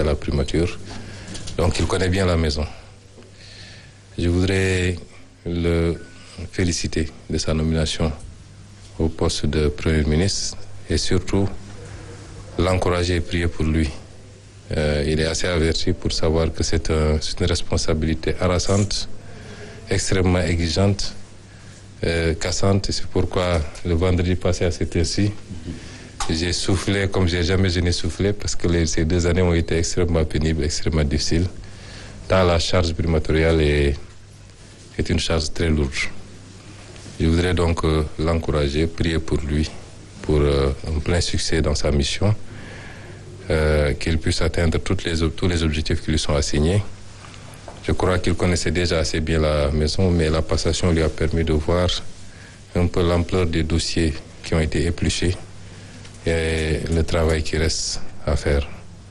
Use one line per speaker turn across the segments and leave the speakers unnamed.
la primature. Donc il connaît bien la maison. Je voudrais le féliciter de sa nomination au poste de Premier ministre et surtout l'encourager et prier pour lui. Il est assez averti pour savoir que c'est une responsabilité harassante, extrêmement exigeante, cassante. Et c'est pourquoi le vendredi passé à cette heure-ci, j'ai soufflé comme je n'ai soufflé parce que ces 2 années ont été extrêmement pénibles, extrêmement difficiles. Tant la charge primatoriale est une charge très lourde. Je voudrais donc l'encourager, prier pour lui, pour un plein succès dans sa mission, qu'il puisse atteindre tous les objectifs qui lui sont assignés. Je crois qu'il connaissait déjà assez bien la maison, mais la passation lui a permis de voir un peu l'ampleur des dossiers qui ont été épluchés et le travail qui reste à faire.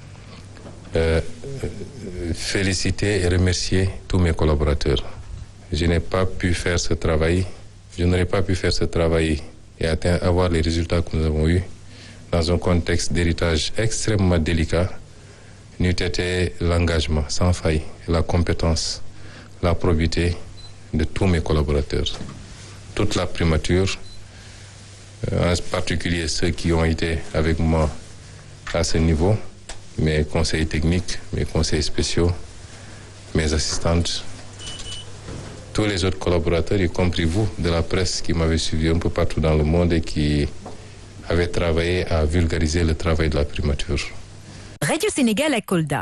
Féliciter et remercier tous mes collaborateurs. Je n'aurais pas pu faire ce travail et avoir les résultats que nous avons eus dans un contexte d'héritage extrêmement délicat, n'eût été l'engagement sans faille, la compétence, la probité de tous mes collaborateurs. Toute la primature, en particulier ceux qui ont été avec moi à ce niveau, mes conseils techniques, mes conseils spéciaux, mes assistantes, tous les autres collaborateurs, y compris vous, de la presse qui m'avez suivi un peu partout dans le monde et qui avaient travaillé à vulgariser le travail de la primature.
Radio Sénégal à Kolda,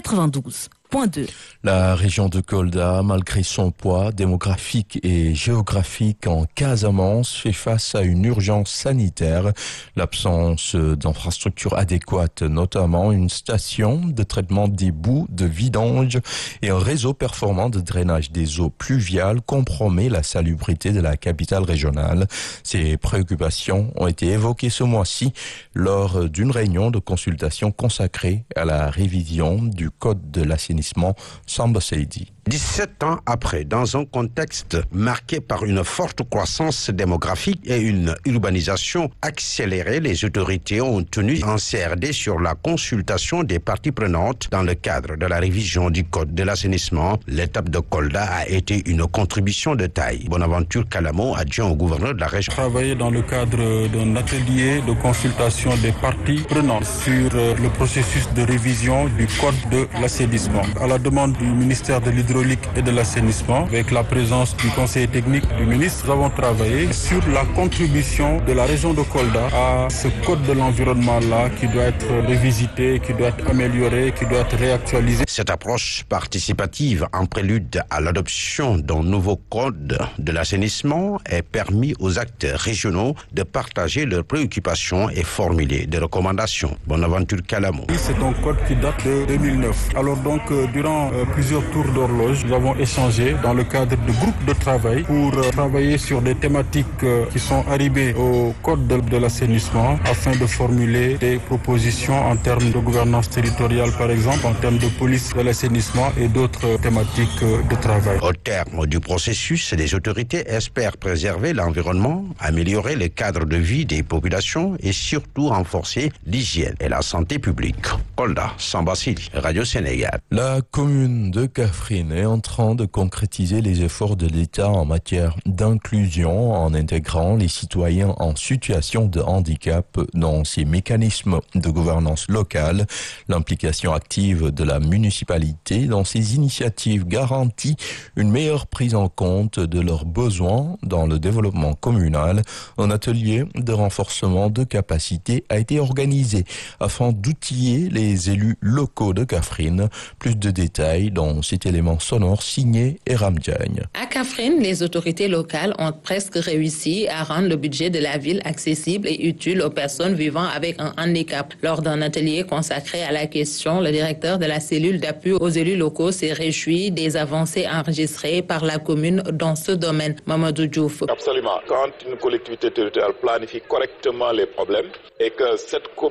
92.2.
La région de Kolda, malgré son poids démographique et géographique en Casamance, fait face à une urgence sanitaire. L'absence d'infrastructures adéquates, notamment une station de traitement des boues de vidange et un réseau performant de drainage des eaux pluviales, compromet la salubrité de la capitale régionale. Ces préoccupations ont été évoquées ce mois-ci lors d'une réunion de consultation consacrée à la révision du Code de l'assainissement Samba Seydi.
17 ans après, dans un contexte marqué par une forte croissance démographique et une urbanisation accélérée, les autorités ont tenu un CRD sur la consultation des parties prenantes dans le cadre de la révision du Code de l'assainissement. L'étape de Kolda a été une contribution de taille. Bonaventure Kalamo, adjoint au gouverneur de la région.
Travailler dans le cadre d'un atelier de consultation des parties prenantes sur le processus de révision du Code de l'assainissement. À la demande du ministère de l'Hydraulique et de l'assainissement, avec la présence du conseiller technique du ministre, nous avons travaillé sur la contribution de la région de Kolda à ce code de l'environnement-là qui doit être revisité, qui doit être amélioré, qui doit être réactualisé.
Cette approche participative en prélude à l'adoption d'un nouveau code de l'assainissement est permis aux acteurs régionaux de partager leurs préoccupations et formuler des recommandations. Bonaventure Kalamo.
C'est un code qui date de 2009. Alors donc, durant plusieurs tours d'horloge, nous avons échangé dans le cadre de groupes de travail pour travailler sur des thématiques qui sont arrivées au code de l'assainissement afin de formuler des propositions en termes de gouvernance territoriale, par exemple, en termes de police de l'assainissement et d'autres thématiques de travail.
Au terme du processus, les autorités espèrent préserver l'environnement, améliorer le cadre de vie des populations et surtout renforcer l'hygiène et la santé publique. Kolda, Samba Seydi, Radio Sénégal.
La commune de Kaffrine est en train de concrétiser les efforts de l'État en matière d'inclusion en intégrant les citoyens en situation de handicap dans ses mécanismes de gouvernance locale. L'implication active de la municipalité dans ces initiatives garantit une meilleure prise en compte de leurs besoins dans le développement communal. Un atelier de renforcement de capacité a été organisé afin d'outiller les élus locaux de Kaffrine. Plus de détails dans cet élément sonore signé Eram Diagne.
À Kaffrine, les autorités locales ont presque réussi à rendre le budget de la ville accessible et utile aux personnes vivant avec un handicap. Lors d'un atelier consacré à la question, le directeur de la cellule d'appui aux élus locaux s'est réjoui des avancées enregistrées par la commune dans ce domaine. Mamadou Diouf.
Absolument. Quand une collectivité territoriale planifie correctement les problèmes et que cette commune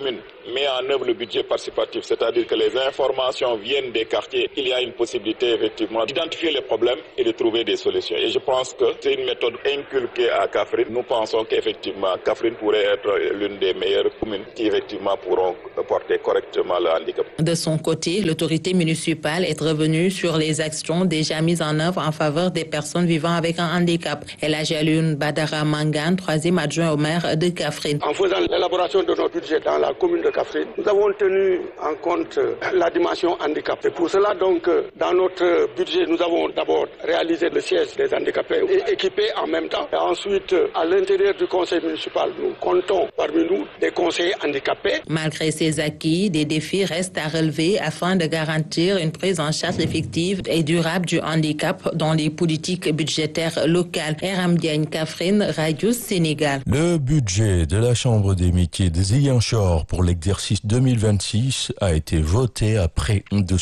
met en œuvre le budget participatif, c'est-à-dire que les informations viennent des quartiers, il y a une possibilité effectivement d'identifier les problèmes et de trouver des solutions. Et je pense que c'est une méthode inculquée à Kaffrine. Nous pensons qu'effectivement Kaffrine pourrait être l'une des meilleures communes qui effectivement pourront porter correctement le handicap.
De son côté, l'autorité municipale est revenue sur les actions déjà mises en œuvre en faveur des personnes vivant avec un handicap. El Hadji Alioune Badara Mangane, 3e adjoint au maire de Kaffrine.
En faisant l'élaboration de notre budget dans la commune de Kaffrine, nous avons tenu en compte la dimension handicap. Et pour cela, donc, dans notre budget, nous avons d'abord réalisé le siège des handicapés et équipé en même temps. Et ensuite, à l'intérieur du conseil municipal, nous comptons parmi nous des conseillers handicapés.
Malgré ces acquis, des défis restent à relever afin de garantir une prise en charge effective et durable du handicap dans les politiques budgétaires locales. Eram Diagne, Kaffrine, Radio Sénégal.
Le budget de la Chambre des métiers de Ziguinchor pour l'exercice 2026 a été voté à près de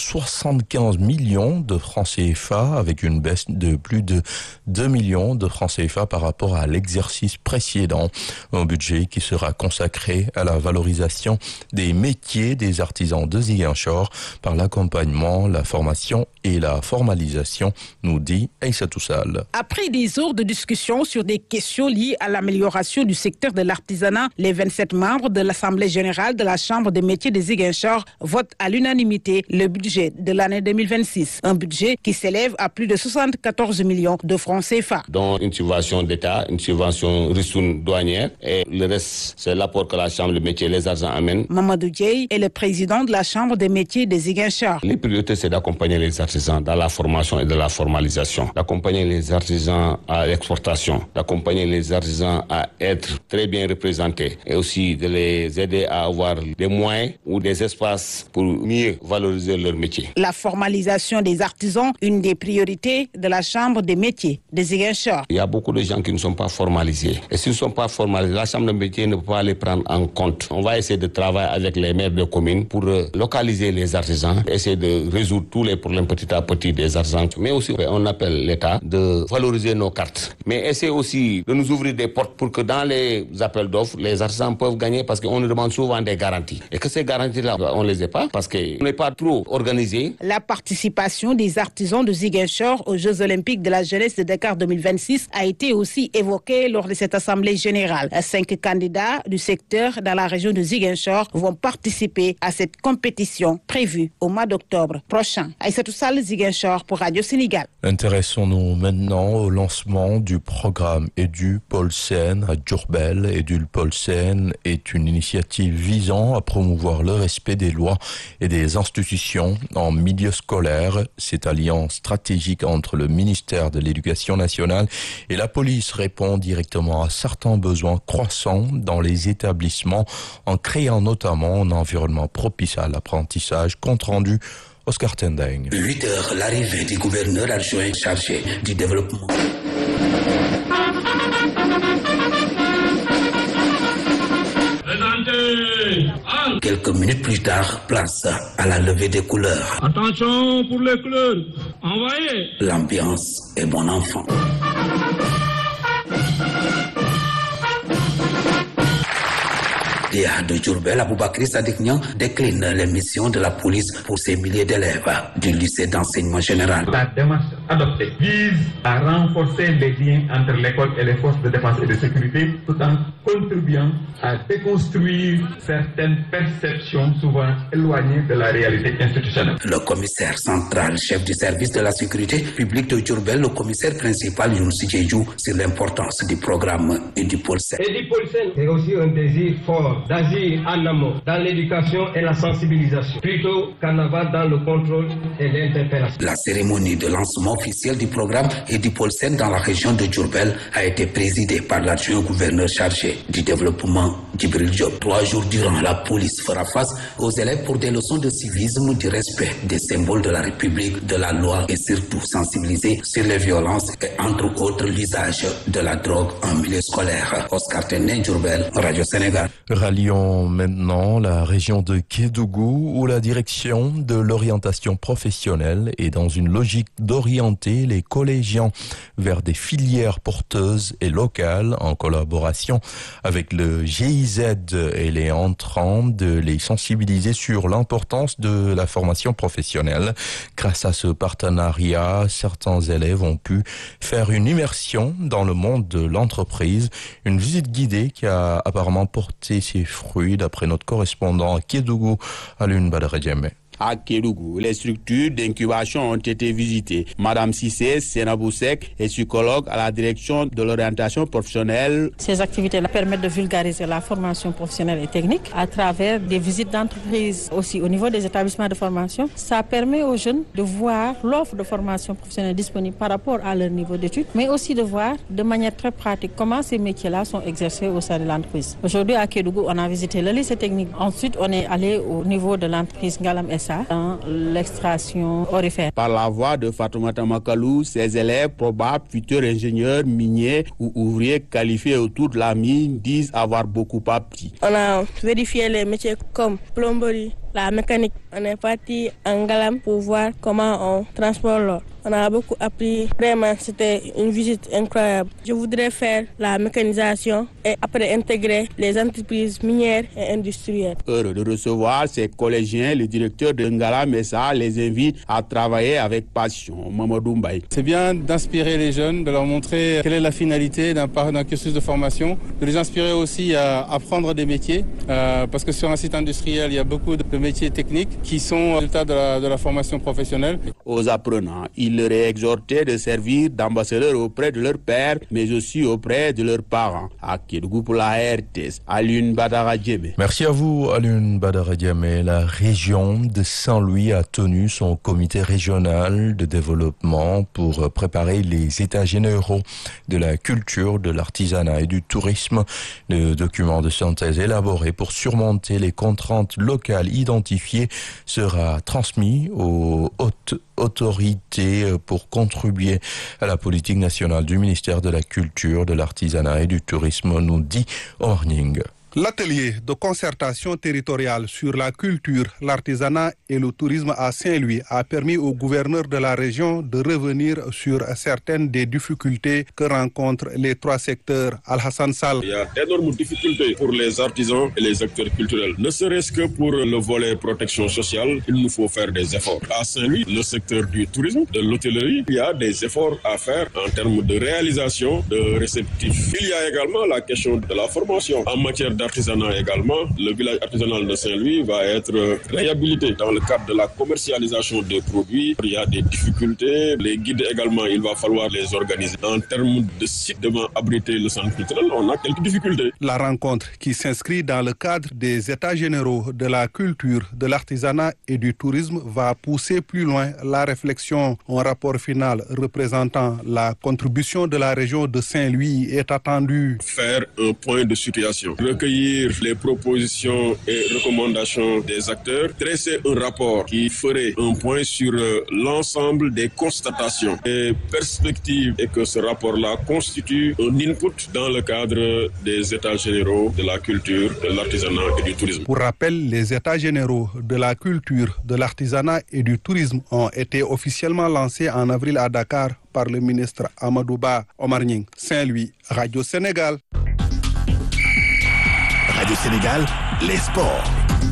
75 millions de francs CFA avec une baisse de plus de 2 millions de francs CFA par rapport à l'exercice précédent. Un budget qui sera consacré à la valorisation des métiers des artisans de Ziguinchor par l'accompagnement, la formation et la formalisation, nous dit Aïssatou Sall.
Après des heures de discussion sur des questions liées à l'amélioration du secteur de l'artisanat, les 27 membres de l'Assemblée générale de la Chambre des métiers de Ziguinchor votent à l'unanimité le budget de l'année 2026. Un budget qui s'élève à plus de 74 millions de francs CFA.
Dont une subvention d'État, une subvention ristourne douanière et le reste, c'est l'apport que la Chambre des métiers et les artisans amènent.
Mamadou Dieye est le président de la Chambre des métiers de Ziguinchor.
Les priorités, c'est d'accompagner les artisans dans la formation et de la formalisation, d'accompagner les artisans à l'exportation, d'accompagner les artisans à être très bien représentés et aussi de les aider à avoir des moyens ou des espaces pour mieux valoriser leur métier.
La formalisation des artisans, une des priorités de la Chambre des métiers de Ziguinchor.
Il y a beaucoup de gens qui ne sont pas formalisés. Et s'ils ne sont pas formalisés, la Chambre des métiers ne peut pas les prendre en compte. On va essayer de travailler avec les maires de communes pour localiser les artisans, essayer de résoudre tous les problèmes petit à petit des artisans. Mais aussi, on appelle l'État de valoriser nos cartes. Mais essayer aussi de nous ouvrir des portes pour que dans les appels d'offres, les artisans peuvent gagner parce qu'on nous demande souvent des garanties. Et que ces garanties-là, on ne les a pas parce qu'on n'est pas trop organisé.
La participation des artisans de Ziguinchor aux Jeux Olympiques de la jeunesse de Dakar 2026 a été aussi évoquée lors de cette Assemblée générale. 5 candidats du secteur dans la région de Ziguinchor vont participer à cette compétition prévue au mois d'octobre prochain. Aïssatou Sall, Ziguinchor pour Radio Sénégal.
Intéressons-nous maintenant au lancement du programme EduPolsen à Diourbel. EduPolsen est une initiative visant à promouvoir le respect des lois et des institutions en milieu scolaire. Cette alliance stratégique entre le ministère de l'Éducation nationale et la police répond directement à certains besoins croissants dans les établissements en créant notamment un environnement propice à l'apprentissage. Compte rendu Oscar Tendeng.
8 heures, l'arrivée du gouverneur adjoint chargé du développement. Quelques minutes plus tard, place à la levée des couleurs.
Attention pour les couleurs. Envoyez.
L'ambiance est bon enfant. De Diourbel, Aboubakry Sadiq Niang décline les missions de la police pour ces milliers d'élèves du lycée d'enseignement général.
La démarche adoptée vise à renforcer les liens entre l'école et les forces de défense et de sécurité tout en contribuant à déconstruire certaines perceptions souvent éloignées de la réalité institutionnelle.
Le commissaire central, chef du service de la sécurité publique de Diourbel, le commissaire principal Younousi Diédhiou, sur l'importance du programme EduPolsen.
EduPolsen est aussi un désir fort d'agir en amont dans l'éducation et la sensibilisation, plutôt qu'en aval dans le contrôle et l'interpellation.
La cérémonie de lancement officiel du programme EduPolsen dans la région de Diourbel a été présidée par l'adjoint gouverneur chargé du développement, Djibril Diop. 3 jours durant, la police fera face aux élèves pour des leçons de civisme, du respect des symboles de la République, de la loi et surtout sensibiliser sur les violences et entre autres l'usage de la drogue en milieu scolaire. Oscar Tendeng, Diourbel, Radio Sénégal.
Rallions maintenant la région de Kédougou où la direction de l'orientation professionnelle est dans une logique d'orienter les collégiens vers des filières porteuses et locales en collaboration avec le GIZ GIZ elle est en train de les sensibiliser sur l'importance de la formation professionnelle. Grâce à ce partenariat, certains élèves ont pu faire une immersion dans le monde de l'entreprise. Une visite guidée qui a apparemment porté ses fruits d'après notre correspondant à Kédougou, Alioune Badara Diémé.
À Kédougou, les structures d'incubation ont été visitées. Madame Cissé Senaboussek est psychologue à la direction de l'orientation professionnelle.
Ces activités-là permettent de vulgariser la formation professionnelle et technique à travers des visites d'entreprise aussi au niveau des établissements de formation. Ça permet aux jeunes de voir l'offre de formation professionnelle disponible par rapport à leur niveau d'études, mais aussi de voir de manière très pratique comment ces métiers-là sont exercés au sein de l'entreprise. Aujourd'hui à Kédougou, on a visité le lycée technique. Ensuite, on est allé au niveau de l'entreprise Ngalam dans l'extraction aurifère.
Par la voix de Fatoumata Makalou, ses élèves, probables futurs ingénieurs miniers ou ouvriers qualifiés autour de la mine, disent avoir beaucoup appris.
On a vérifié les métiers comme plomberie, la mécanique. On est parti en Ngalam pour voir comment on transporte l'or. On a beaucoup appris. Vraiment, c'était une visite incroyable. Je voudrais faire la mécanisation et après intégrer les entreprises minières et industrielles.
Heureux de recevoir ces collégiens, le directeur de Ngala Messa les invite à travailler avec passion. Mamadou Mbaye.
C'est bien d'inspirer les jeunes, de leur montrer quelle est la finalité d'un cursus de formation, de les inspirer aussi à apprendre des métiers, parce que sur un site industriel, il y a beaucoup de métiers techniques qui sont résultats de la formation professionnelle.
Aux apprenants, il leur est exhorté de servir d'ambassadeurs auprès de leurs pères, mais aussi auprès de leurs parents. À Kédougou pour la RTS, Alioune Badara Diémé.
Merci à vous, Alioune Badara Diémé. La région de Saint-Louis a tenu son comité régional de développement pour préparer les états généraux de la culture, de l'artisanat et du tourisme. Le document de synthèse élaboré pour surmonter les contraintes locales identifiées sera transmis aux hautes autorités pour contribuer à la politique nationale du ministère de la Culture, de l'Artisanat et du Tourisme, nous dit Orning.
L'atelier de concertation territoriale sur la culture, l'artisanat et le tourisme à Saint-Louis a permis au gouverneur de la région de revenir sur certaines des difficultés que rencontrent les trois secteurs. Al-Hassan Sall.
Il y a d'énormes difficultés pour les artisans et les acteurs culturels. Ne serait-ce que pour le volet protection sociale, il nous faut faire des efforts. À Saint-Louis, le secteur du tourisme, de l'hôtellerie, il y a des efforts à faire en termes de réalisation de réceptifs. Il y a également la question de la formation en matière d'artisanat également. Le village artisanal de Saint-Louis va être réhabilité dans le cadre de la commercialisation des produits. Il y a des difficultés. Les guides également, il va falloir les organiser. En termes de sites devant abriter le centre culturel, on a quelques difficultés.
La rencontre qui s'inscrit dans le cadre des états généraux de la culture, de l'artisanat et du tourisme va pousser plus loin la réflexion. Un rapport final représentant la contribution de la région de Saint-Louis est attendu.
Faire un point de situation, recueillir les propositions et recommandations des acteurs, dresser un rapport qui ferait un point sur l'ensemble des constatations et perspectives et que ce rapport-là constitue un input dans le cadre des états généraux de la culture, de l'artisanat et du tourisme.
Pour rappel, les états généraux de la culture, de l'artisanat et du tourisme ont été officiellement lancés en avril à Dakar par le ministre Amadouba Omarning. Saint-Louis, Radio Sénégal.
Radio Sénégal, les sports.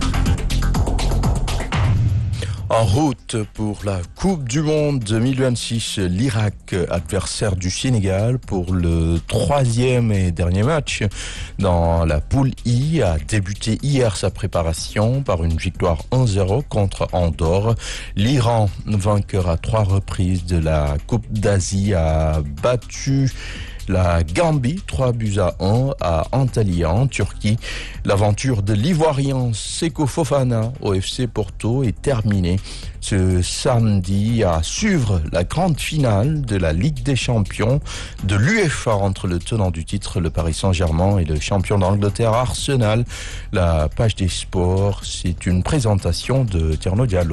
En route pour la Coupe du Monde 2026, l'Irak, adversaire du Sénégal pour le troisième et dernier match dans la poule I, a débuté hier sa préparation par une victoire 1-0 contre Andorre. L'Iran, vainqueur à 3 reprises de la Coupe d'Asie, a battu la Gambie, 3-1 à Antalya en Turquie. L'aventure de l'Ivoirien Seko Fofana au FC Porto est terminée ce samedi à suivre la grande finale de la Ligue des Champions de l'UEFA entre le tenant du titre, le Paris Saint-Germain, et le champion d'Angleterre, Arsenal. La page des sports, c'est une présentation de Tierno Diallo.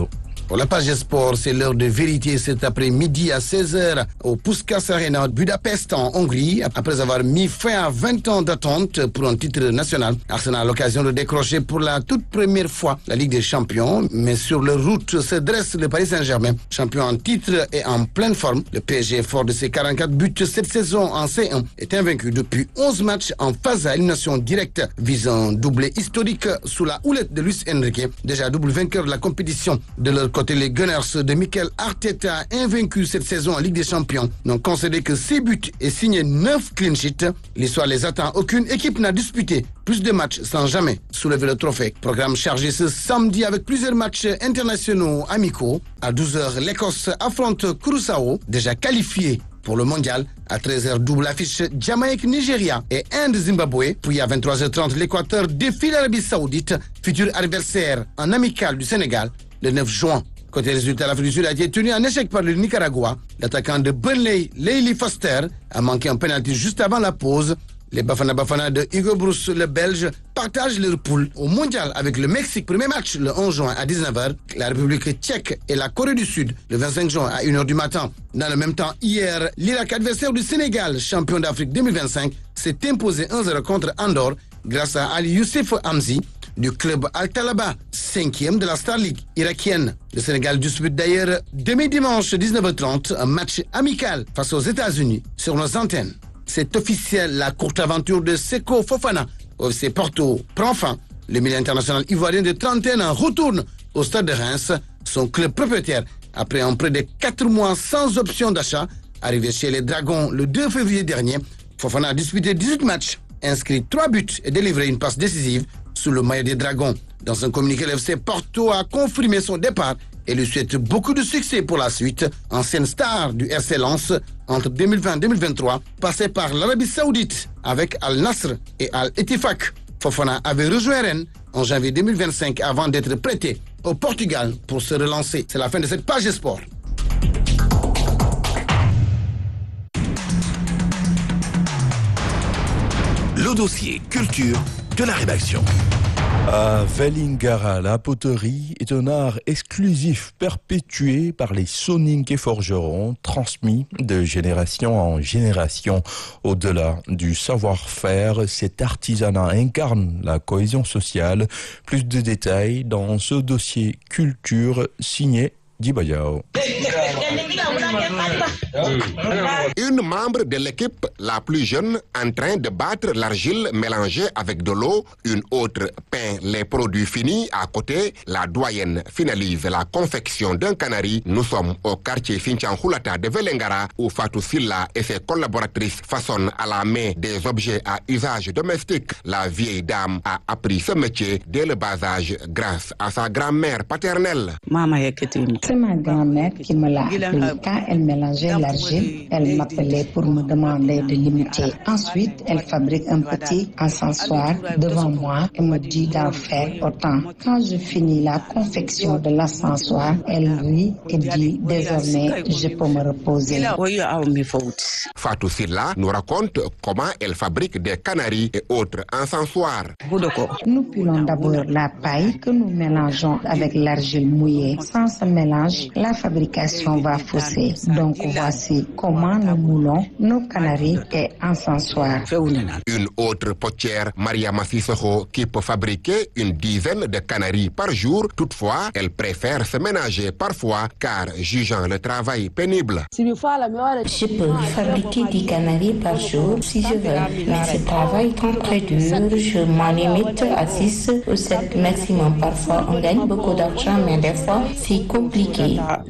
Pour la page sport, c'est l'heure de vérité cet après-midi à 16h au Puskás Arena de Budapest en Hongrie. Après avoir mis fin à 20 ans d'attente pour un titre national, Arsenal a l'occasion de décrocher pour la toute première fois la Ligue des Champions. Mais sur leur route se dresse le Paris Saint-Germain, champion en titre et en pleine forme. Le PSG, fort de ses 44 buts cette saison en C1, est invaincu depuis 11 matchs en phase à élimination directe, visant un doublé historique sous la houlette de Luis Enrique, déjà double vainqueur de la compétition. De leur côté, les Gunners de Mikel Arteta, invaincus cette saison en Ligue des Champions, n'ont concédé que 6 buts et signé 9 clean sheets. L'histoire les attend. Aucune équipe n'a disputé plus de matchs sans jamais soulever le trophée. Programme chargé ce samedi avec plusieurs matchs internationaux amicaux. À 12h, l'Écosse affronte Curaçao, déjà qualifié pour le mondial. À 13h, double affiche Jamaïque-Nigeria et Inde-Zimbabwe. Puis à 23h30, l'Équateur défie l'Arabie Saoudite, futur adversaire en amical du Sénégal, le 9 juin. Côté résultat, l'Afrique du Sud a été tenu en échec par le Nicaragua. L'attaquant de Burnley, Leili Foster, a manqué un pénalty juste avant la pause. Les Bafana de Hugo Bruce, le Belge, partagent leur poule au mondial avec le Mexique. Premier match le 11 juin à 19h. La République tchèque et la Corée du Sud le 25 juin à 1h du matin. Dans le même temps, hier, l'Irak, adversaire du Sénégal, champion d'Afrique 2025, s'est imposé 1-0 contre Andorre grâce à Ali Youssef Hamzi du club Al-Talaba, 5e de la Star League irakienne. Le Sénégal dispute d'ailleurs demain dimanche 19h30 un match amical face aux États-Unis sur nos antennes. C'est officiel, la courte aventure de Seko Fofana au FC Porto prend fin. Le milieu international ivoirien de 31 ans retourne au stade de Reims, son club propriétaire, après un prêt de 4 mois sans option d'achat. Arrivé chez les Dragons le 2 février dernier, Fofana a disputé 18 matchs, inscrit 3 buts et délivré une passe décisive sous le maillot des Dragons. Dans un communiqué, le FC Porto a confirmé son départ et lui souhaite beaucoup de succès pour la suite. Ancienne star du RC Lens entre 2020 et 2023, passé par l'Arabie Saoudite avec Al-Nasr et Al-Ettifaq. Fofana avait rejoint Rennes en janvier 2025 avant d'être prêté au Portugal pour se relancer. C'est la fin de cette page sport.
Le dossier culture de la rédaction.
À Vélingara, la poterie est un art exclusif perpétué par les soninké forgerons, transmis de génération en génération. Au-delà du savoir-faire, cet artisanat incarne la cohésion sociale. Plus de détails dans ce dossier culture signé Dibayao.
Une membre de l'équipe la plus jeune en train de battre l'argile mélangée avec de l'eau, une autre peint les produits finis à côté, la doyenne finalise la confection d'un canari. Nous sommes au quartier Fintian-Hulata de Vélingara où Fatou Silla et ses collaboratrices façonnent à la main des objets à usage domestique. La vieille dame a appris ce métier dès le bas âge grâce à sa grand-mère paternelle.
C'est ma grand-mère qui me l'a appris. Quand elle mélangeait l'argile, elle m'appelait pour me demander de l'imiter. Ensuite, elle fabrique un petit encensoir devant moi et me dit d'en faire autant. Quand je finis la confection de l'encensoir, elle rit et dit désormais je peux me reposer.
Fatou Silla nous raconte comment elle fabrique des canaris et autres encensoirs.
Nous pilons d'abord la paille que nous mélangeons avec l'argile mouillée. Sans ce mélange, la fabrication va fausser. Donc voici comment nous moulons nos canaris et encensoirs.
Une autre potière, Maria Massissoho, qui peut fabriquer une dizaine de canaris par jour. Toutefois, elle préfère se ménager parfois car jugeant le travail pénible.
Je peux fabriquer 10 canaris par jour si je veux. Mais ce travail est très dur. Je m'en limite à 6 ou 7 maximum. Parfois, on gagne beaucoup d'argent, mais des fois, c'est compliqué.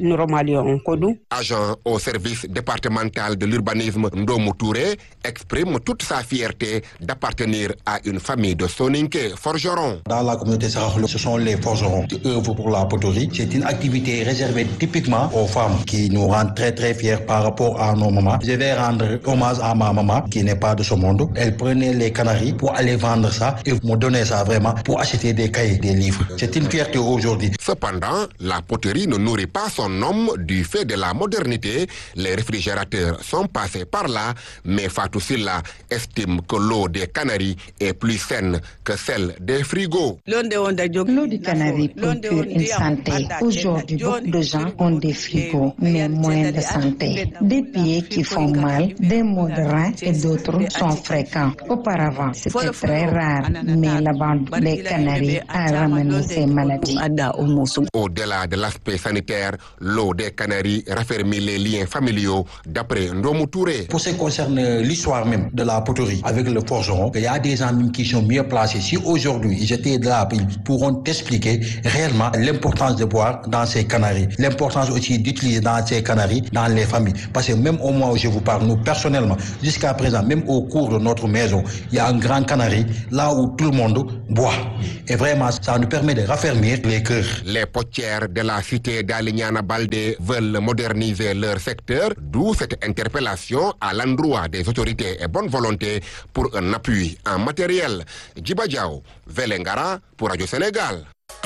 Agent au service départemental de l'urbanisme, Ndomou Touré exprime toute sa fierté d'appartenir à une famille de soninké forgerons.
Dans la communauté Sarakhlo, ce sont les forgerons qui œuvrent pour la poterie. C'est une activité réservée typiquement aux femmes qui nous rend très très fiers par rapport à nos mamans. Je vais rendre hommage à ma maman qui n'est pas de ce monde. Elle prenait les canaris pour aller vendre ça et me donnait ça vraiment pour acheter des cahiers, des livres. C'est une fierté aujourd'hui.
Cependant, la poterie ne nourrit pas son homme du fait de la modernité. Les réfrigérateurs sont passés par là, mais Fatou Silla estime que l'eau des Canaries est plus saine que celle des frigos.
L'eau des Canaries procure une santé. Aujourd'hui, beaucoup de gens ont des frigos, mais moins de santé. Des pieds qui font mal, des maux de rein et d'autres sont fréquents. Auparavant, c'était très rare, mais la vente des Canaries a ramené ces maladies.
Au-delà de l'aspect sanitaire, l'eau des Canaries raffermit les liens familiaux, d'après Ndomou Touré.
Pour ce qui concerne l'histoire même de la poterie avec le forgeron, il y a des gens qui sont mieux placés. Si aujourd'hui ils étaient là, ils pourront t'expliquer réellement l'importance de boire dans ces Canaries, l'importance aussi d'utiliser dans ces Canaries dans les familles. Parce que même au moment où je vous parle, nous personnellement, jusqu'à présent, même au cours de notre maison, il y a un grand Canari là où tout le monde boit. Et vraiment, ça nous permet de raffermir les cœurs.
Les potières de la cité d'Alignana Baldé veulent moderniser leur secteur, d'où cette interpellation à l'endroit des autorités et bonne volonté pour un appui en matériel. Djiba Diaw, Velengara pour Radio Sénégal.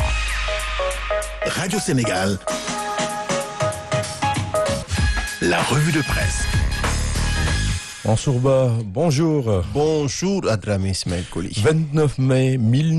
Radio Sénégal, la revue de presse.
Mansourba, bonjour.
Bonjour Adramé Ismaël Koli.
29 mai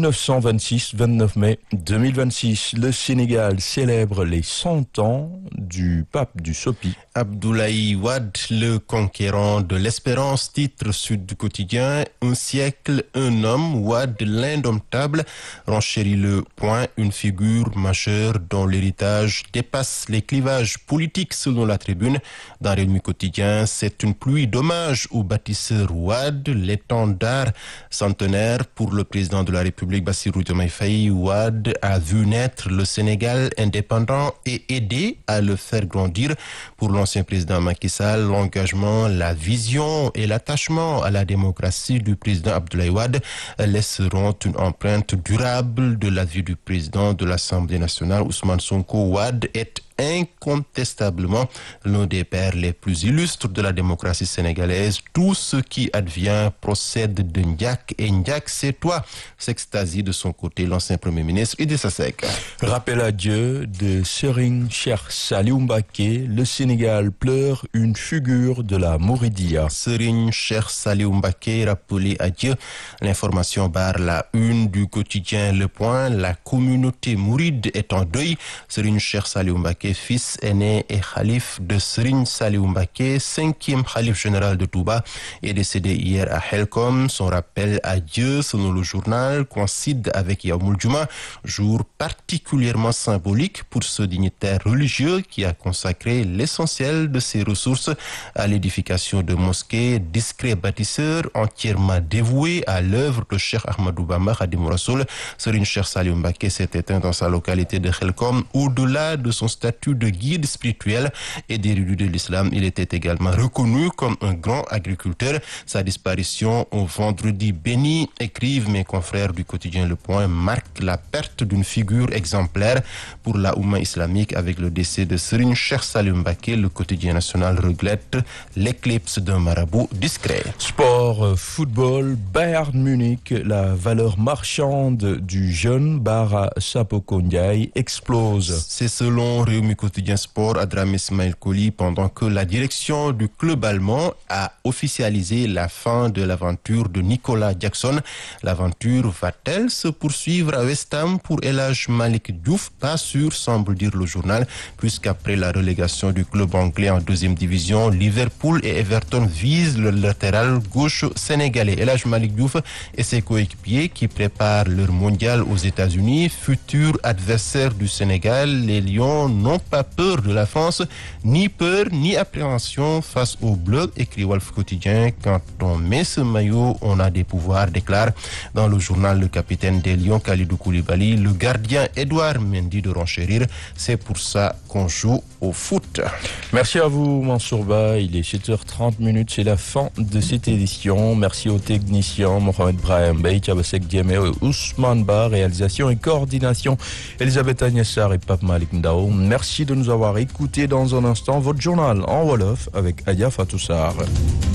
1926, 29 mai 2026, le Sénégal célèbre les 100 ans du pape du Sopi.
Abdoulaye Wade, le conquérant de l'espérance, titre Sud du Quotidien, un siècle, un homme, Wade l'indomptable, renchérit le point, une figure majeure dont l'héritage dépasse les clivages politiques selon la Tribune. Dans Rewmi Quotidien, c'est une pluie d'hommages au bâtisseur Wade, l'étendard centenaire pour le président de la République Bassirou Diomaye Faye. Wade a vu naître le Sénégal indépendant et aidé à le faire grandir. Pour l'ancien président Macky Sall, l'engagement, la vision et l'attachement à la démocratie du président Abdoulaye Wade laisseront une empreinte durable de la vie du président de l'Assemblée nationale Ousmane Sonko. Wade est incontestablement l'un des pères les plus illustres de la démocratie sénégalaise. Tout ce qui advient procède de Ndiak et Ndiak c'est toi, s'extasie de son côté l'ancien premier ministre Idrissa Seck.
Rappel à Dieu de Serigne Cheikh Saliou Mbacké, le Sénégal pleure une figure de la Mouridia.
Serigne Cheikh Saliou Mbacké, rappelé à Dieu. L'information barre la une du quotidien Le Point. La communauté mouride est en deuil. Serigne Cheikh Saliou Mbacké, fils aîné et khalife de Serigne Saliou Mbacké, 5e khalife général de Touba, est décédé hier à Helcom. Son rappel à Dieu, selon le journal, coïncide avec Yaoumul Juma, jour particulièrement symbolique pour ce dignitaire religieux qui a consacré l'essentiel de ses ressources à l'édification de mosquées. Discret bâtisseur, entièrement dévoué à l'œuvre de Cheikh Ahmadou Bamba Khadimou Rassoul, Serigne Cheikh Saliou Mbacké s'est éteint dans sa localité de Helcom. Au-delà de son statut de guide spirituel et d'érudit de l'islam, il était également reconnu comme un grand agriculteur. Sa disparition au vendredi béni, écrivent mes confrères du quotidien Le Point, marque la perte d'une figure exemplaire pour la Oumma islamique. Avec le décès de Serigne Cheikh Saliou Mbacké, le quotidien national regrette l'éclipse d'un marabout discret.
Sport, football, Bayern Munich, la valeur marchande du jeune Bara Sapoko Ndiaye explose.
C'est selon Rewmi Quotidien Sport, Adramé Ismaël Koli, pendant que la direction du club allemand a officialisé la fin de l'aventure de Nicolas Jackson. L'aventure va-t-elle se poursuivre à West Ham pour El Hadj Malick Diouf? Pas sûr, semble dire le journal, puisqu'après la relégation du club anglais en 2e division, Liverpool et Everton visent le latéral gauche sénégalais. El Hadj Malick Diouf et ses coéquipiers qui préparent leur mondial aux États-Unis, futur adversaire du Sénégal, les Lions n'ont pas peur de la France, ni peur ni appréhension face aux Bleus, écrit Walf Quotidien. Quand on met ce maillot, on a des pouvoirs, déclare dans le journal le capitaine des Lions, Kalidou Koulibaly. Le gardien Edouard Mendy de renchérir, c'est pour ça qu'on joue au foot.
Merci à vous Mansourba, il est 7h30, c'est la fin de cette édition. Merci aux techniciens Mohamed Brahim Bey, Tchabasek Diemé, Ousmane Ba, réalisation et coordination Elisabeth Agnessar et Pape Malik Ndao. Merci de nous avoir écoutés. Dans un instant, votre journal en Wolof avec Adia Fatoussar.